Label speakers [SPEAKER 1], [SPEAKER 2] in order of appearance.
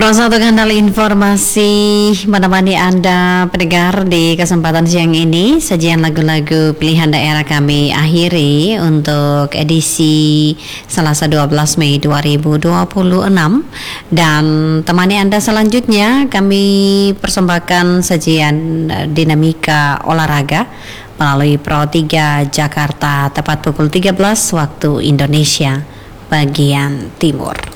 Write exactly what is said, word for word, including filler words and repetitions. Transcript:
[SPEAKER 1] Satu kanal informasi menemani Anda pendengar di kesempatan siang ini. Sajian lagu-lagu pilihan daerah kami akhiri untuk edisi Selasa dua belas Mei dua ribu dua puluh enam. Dan temani Anda selanjutnya kami persembahkan sajian dinamika olahraga melalui Pro tiga Jakarta tepat pukul tiga belas waktu Indonesia bagian Timur.